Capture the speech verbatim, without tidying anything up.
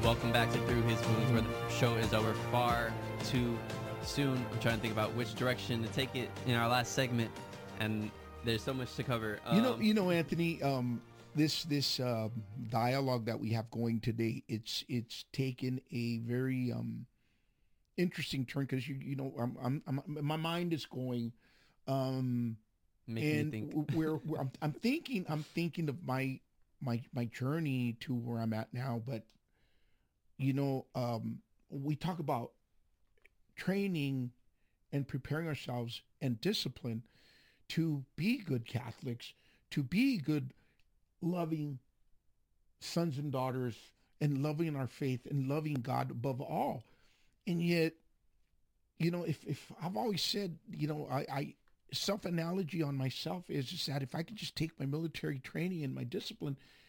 Welcome back to Through His Wounds, where the show is over far too soon. I'm trying to think about which direction to take it in our last segment, and there's so much to cover. Um, You know, you know, Anthony. Um, this this um, dialogue that we have going today, it's it's taken a very um, interesting turn because you you know, I'm, I'm, I'm my mind is going, um, making me and think. where, where I'm, I'm thinking I'm thinking of my my my journey to where I'm at now, but you know, um, we talk about training and preparing ourselves and discipline to be good Catholics, to be good, loving sons and daughters, and loving our faith and loving God above all. And yet, you know, if, if I've always said, you know, I, I self analogy on myself is just that if I could just take my military training and my discipline